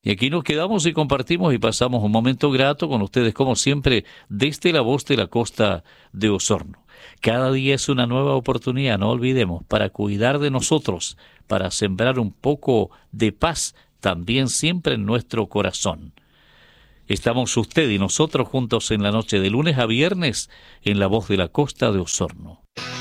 Y aquí nos quedamos y compartimos y pasamos un momento grato con ustedes, como siempre, desde la voz de la costa de Osorno. Cada día es una nueva oportunidad, no olvidemos, para cuidar de nosotros, para sembrar un poco de paz también siempre en nuestro corazón. Estamos usted y nosotros juntos en la noche de lunes a viernes en la voz de la costa de Osorno.